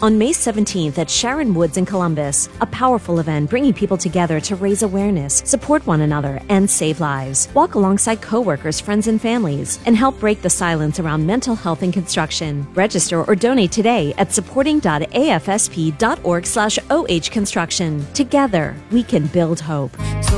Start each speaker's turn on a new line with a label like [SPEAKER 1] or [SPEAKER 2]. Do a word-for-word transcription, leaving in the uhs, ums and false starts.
[SPEAKER 1] on May seventeenth at Sharon Woods in Columbus, a powerful event bringing people together to raise awareness, support one another, and save lives. Walk alongside coworkers, friends, and families, and help break the silence around mental health in construction. Register or donate today at supporting dot a f s p dot org slash oh construction. Together, we can build hope.